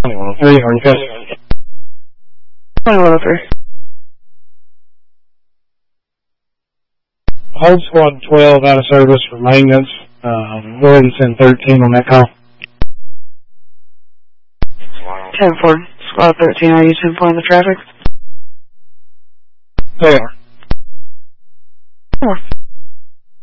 2103, are you guys? 2103. Hold squad 12 out of service for maintenance. Go ahead and send 13 on that call. 10-4, squad 13, are you 10-4 in the traffic? They are.